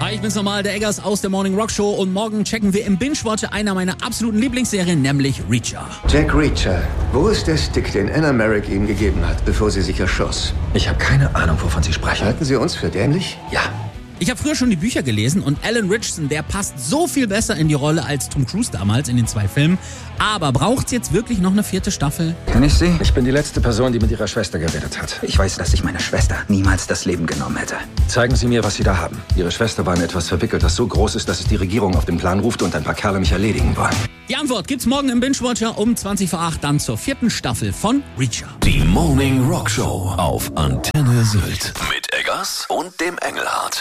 Hi, ich bin's nochmal, der Eggers aus der Morning Rock Show und morgen checken wir im Binge-Watcher einer meiner absoluten Lieblingsserien, nämlich Reacher. Jack Reacher. Wo ist der Stick, den Anna Merrick Ihnen gegeben hat, bevor sie sich erschoss? Ich habe keine Ahnung, wovon Sie sprechen. Halten Sie uns für dämlich? Ja. Ich habe früher schon die Bücher gelesen und Alan Ritchson, der passt so viel besser in die Rolle als Tom Cruise damals in den 2 Filmen. Aber braucht's jetzt wirklich noch eine 4. Staffel? Kenn ich Sie? Ich bin die letzte Person, die mit Ihrer Schwester geredet hat. Ich weiß, dass ich meiner Schwester niemals das Leben genommen hätte. Zeigen Sie mir, was Sie da haben. Ihre Schwester war in etwas verwickelt, das so groß ist, dass es die Regierung auf den Plan ruft und ein paar Kerle mich erledigen wollen. Die Antwort gibt's morgen im Binge-Watcher um 20 vor 8 dann zur 4. Staffel von Reacher. Die Morning Rock Show auf Antenne Sylt. Mit Eggers und dem Engelhardt.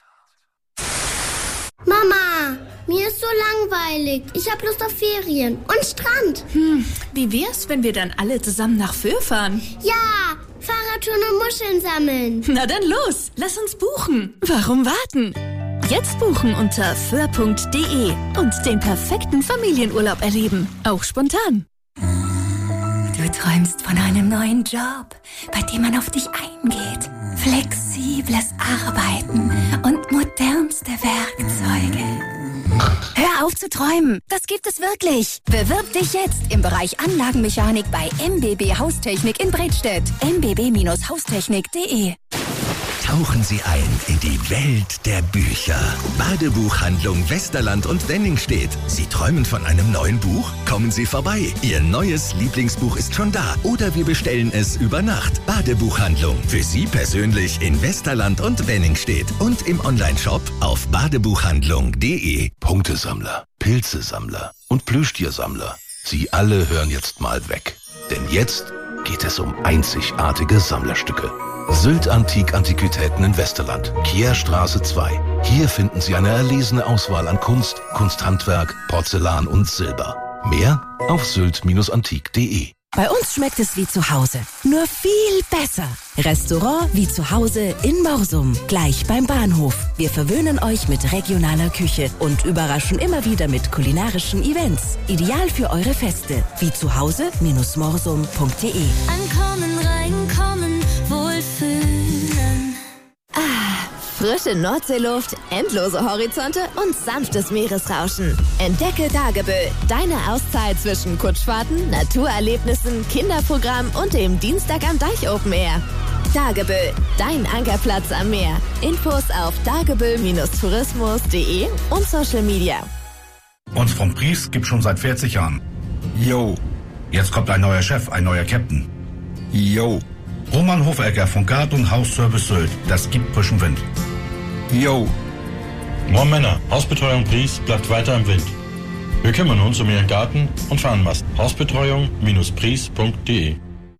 Mama, mir ist so langweilig. Ich hab Lust auf Ferien und Strand. Wie wär's, wenn wir dann alle zusammen nach Föhr fahren? Ja, Fahrradtouren und Muscheln sammeln. Na dann los, lass uns buchen. Warum warten? Jetzt buchen unter föhr.de und den perfekten Familienurlaub erleben. Auch spontan. Du träumst von einem neuen Job, bei dem man auf dich eingeht. Flexibles Arbeiten und modernste Werkzeuge. Hör auf zu träumen, das gibt es wirklich. Bewirb dich jetzt im Bereich Anlagenmechanik bei MBB Haustechnik in Bredstedt. mbb-haustechnik.de. Tauchen Sie ein in die Welt der Bücher. Badebuchhandlung Westerland und Wenningstedt. Sie träumen von einem neuen Buch? Kommen Sie vorbei. Ihr neues Lieblingsbuch ist schon da. Oder wir bestellen es über Nacht. Badebuchhandlung. Für Sie persönlich in Westerland und Wenningstedt. Und im Onlineshop auf badebuchhandlung.de. Punktesammler, Pilzesammler und Plüschtiersammler. Sie alle hören jetzt mal weg. Denn jetzt geht es um einzigartige Sammlerstücke. Sylt Antiquitäten in Westerland, Kierstraße 2. Hier finden Sie eine erlesene Auswahl an Kunst, Kunsthandwerk, Porzellan und Silber. Mehr auf sylt-antik.de. Bei uns schmeckt es wie zu Hause, nur viel besser. Restaurant wie zu Hause in Morsum, gleich beim Bahnhof. Wir verwöhnen euch mit regionaler Küche und überraschen immer wieder mit kulinarischen Events. Ideal für eure Feste, wie zu Hause-morsum.de. Ankommen, reinkommen, wohlfühlen. Frische Nordseeluft, endlose Horizonte und sanftes Meeresrauschen. Entdecke Dagebüll, deine Auszeit zwischen Kutschfahrten, Naturerlebnissen, Kinderprogramm und dem Dienstag am Deich Open Air. Dagebüll, dein Ankerplatz am Meer. Infos auf dagebüll-tourismus.de und Social Media. Uns vom Pries gibt schon seit 40 Jahren. Yo. Jetzt kommt ein neuer Chef, ein neuer Captain. Yo. Roman Hofegger von Garten- und Hausservice Sylt. Das gibt frischen Wind. Yo. Moin Männer, Hausbetreuung Pries bleibt weiter im Wind. Wir kümmern uns um Ihren Garten und Fahnenmast. Hausbetreuung-pries.de.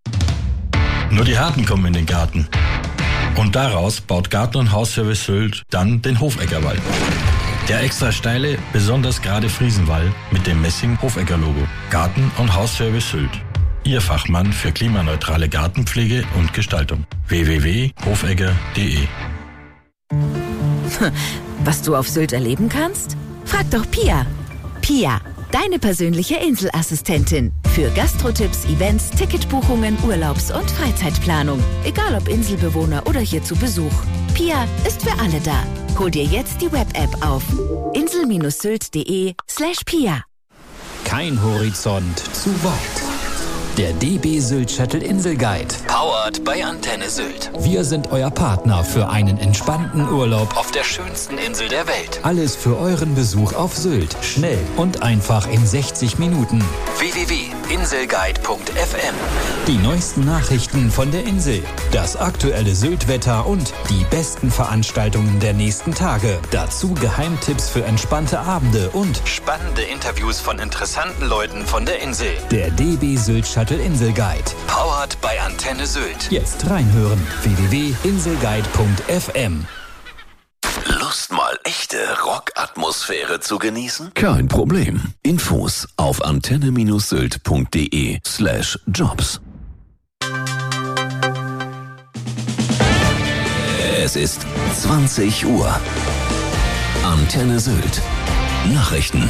Nur die Harten kommen in den Garten. Und daraus baut Garten- und Hausservice Sylt dann den Hofeggerwall. Der extra steile, besonders gerade Friesenwall mit dem Messing-Hofegger-Logo. Garten- und Hausservice Sylt. Ihr Fachmann für klimaneutrale Gartenpflege und Gestaltung. www.hofegger.de. Was du auf Sylt erleben kannst? Frag doch Pia. Pia, deine persönliche Inselassistentin. Für Gastrotipps, Events, Ticketbuchungen, Urlaubs- und Freizeitplanung. Egal ob Inselbewohner oder hier zu Besuch. Pia ist für alle da. Hol dir jetzt die Web-App auf insel-sylt.de/Pia. Kein Horizont zu weit. Der DB Sylt Shuttle Insel Guide. Powered bei Antenne Sylt. Wir sind euer Partner für einen entspannten Urlaub Auf der schönsten Insel der Welt. Alles für euren Besuch auf Sylt. Schnell und einfach in 60 Minuten. www.inselguide.fm. Die neuesten Nachrichten von der Insel, das aktuelle Sylt-Wetter und die besten Veranstaltungen der nächsten Tage. Dazu Geheimtipps für entspannte Abende und Spannende Interviews von interessanten Leuten von der Insel. der DB Sylt Shuttle Insel Guide. Powered bei Antenne Sylt. Jetzt reinhören. www.inselguide.fm. Lust mal echte Rockatmosphäre zu genießen? Kein Problem. Infos auf antenne-sylt.de/jobs. Es ist 20 Uhr. Antenne Sylt. Nachrichten.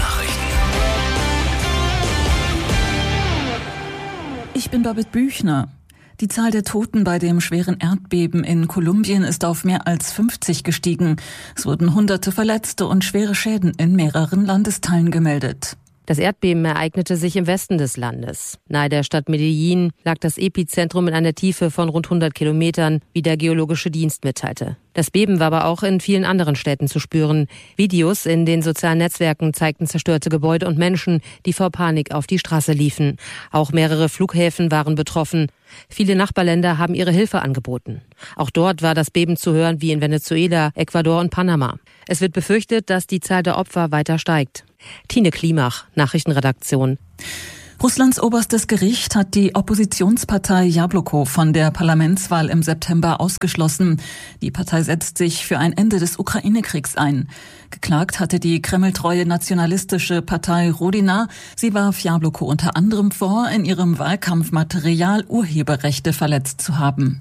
Ich bin Babette Büchner. Die Zahl der Toten bei dem schweren Erdbeben in Kolumbien ist auf mehr als 50 gestiegen. Es wurden Hunderte Verletzte und schwere Schäden in mehreren Landesteilen gemeldet. Das Erdbeben ereignete sich im Westen des Landes. Nahe der Stadt Medellin lag das Epizentrum in einer Tiefe von rund 100 Kilometern, wie der Geologische Dienst mitteilte. Das Beben war aber auch in vielen anderen Städten zu spüren. Videos in den sozialen Netzwerken zeigten zerstörte Gebäude und Menschen, die vor Panik auf die Straße liefen. Auch mehrere Flughäfen waren betroffen. Viele Nachbarländer haben ihre Hilfe angeboten. Auch dort war das Beben zu hören wie in Venezuela, Ecuador und Panama. Es wird befürchtet, dass die Zahl der Opfer weiter steigt. Tine Klimach, Nachrichtenredaktion. Russlands oberstes Gericht hat die Oppositionspartei Jabloko von der Parlamentswahl im September ausgeschlossen. Die Partei setzt sich für ein Ende des Ukraine-Kriegs ein. Geklagt hatte die kremltreue nationalistische Partei Rodina. Sie warf Jabloko unter anderem vor, in ihrem Wahlkampfmaterial Urheberrechte verletzt zu haben.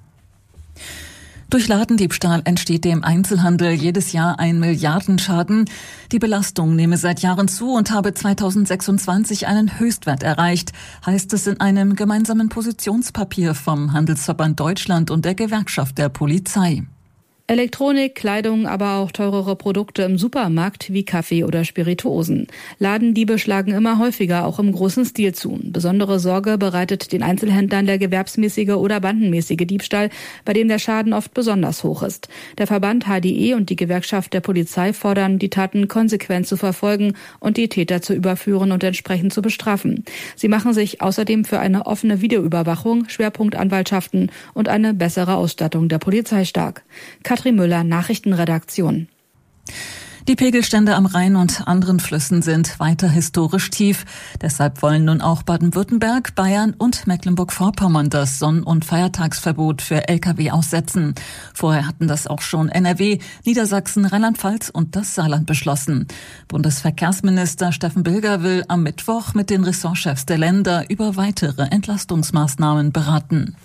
Durch Ladendiebstahl entsteht dem Einzelhandel jedes Jahr ein Milliardenschaden. Die Belastung nehme seit Jahren zu und habe 2026 einen Höchstwert erreicht, heißt es in einem gemeinsamen Positionspapier vom Handelsverband Deutschland und der Gewerkschaft der Polizei. Elektronik, Kleidung, aber auch teurere Produkte im Supermarkt wie Kaffee oder Spirituosen. Ladendiebe schlagen immer häufiger, auch im großen Stil zu. Besondere Sorge bereitet den Einzelhändlern der gewerbsmäßige oder bandenmäßige Diebstahl, bei dem der Schaden oft besonders hoch ist. Der Verband HDE und die Gewerkschaft der Polizei fordern, die Taten konsequent zu verfolgen und die Täter zu überführen und entsprechend zu bestrafen. Sie machen sich außerdem für eine offene Videoüberwachung, Schwerpunktanwaltschaften und eine bessere Ausstattung der Polizei stark. Katrin Müller, Nachrichtenredaktion. Die Pegelstände am Rhein und anderen Flüssen sind weiter historisch tief. Deshalb wollen nun auch Baden-Württemberg, Bayern und Mecklenburg-Vorpommern das Sonn- und Feiertagsverbot für Lkw aussetzen. Vorher hatten das auch schon NRW, Niedersachsen, Rheinland-Pfalz und das Saarland beschlossen. Bundesverkehrsminister Steffen Bilger will am Mittwoch mit den Ressortchefs der Länder über weitere Entlastungsmaßnahmen beraten.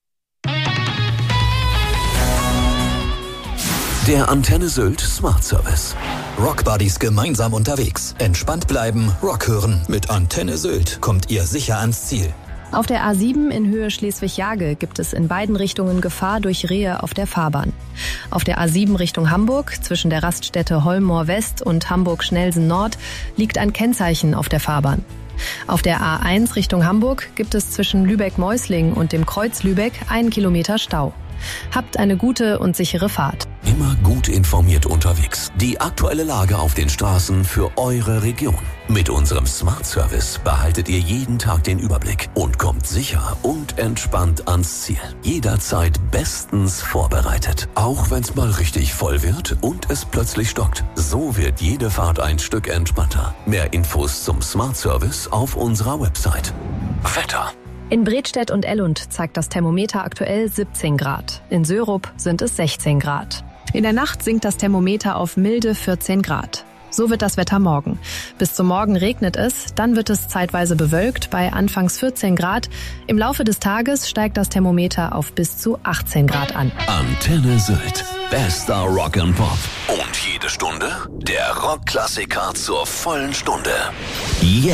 Der Antenne Sylt Smart Service. Rockbuddies gemeinsam unterwegs. Entspannt bleiben, Rock hören. Mit Antenne Sylt kommt ihr sicher ans Ziel. Auf der A7 in Höhe Schleswig-Jage gibt es in beiden Richtungen Gefahr durch Rehe auf der Fahrbahn. Auf der A7 Richtung Hamburg zwischen der Raststätte Holmoor West und Hamburg-Schnelsen Nord liegt ein Kennzeichen auf der Fahrbahn. Auf der A1 Richtung Hamburg gibt es zwischen Lübeck-Meusling und dem Kreuz Lübeck 1 Kilometer Stau. Habt eine gute und sichere Fahrt. Immer gut informiert unterwegs. Die aktuelle Lage auf den Straßen für eure Region. Mit unserem Smart Service behaltet ihr jeden Tag den Überblick und kommt sicher und entspannt ans Ziel. Jederzeit bestens vorbereitet. Auch wenn es mal richtig voll wird und es plötzlich stockt. So wird jede Fahrt ein Stück entspannter. Mehr Infos zum Smart Service auf unserer Website. Wetter. In Bredstedt und Ellund zeigt das Thermometer aktuell 17 Grad. In Sörup sind es 16 Grad. In der Nacht sinkt das Thermometer auf milde 14 Grad. So wird das Wetter morgen. Bis zum Morgen regnet es, dann wird es zeitweise bewölkt bei anfangs 14 Grad. Im Laufe des Tages steigt das Thermometer auf bis zu 18 Grad an. Antenne Sylt. Bester Rock and Pop. Und jede Stunde der Rockklassiker zur vollen Stunde.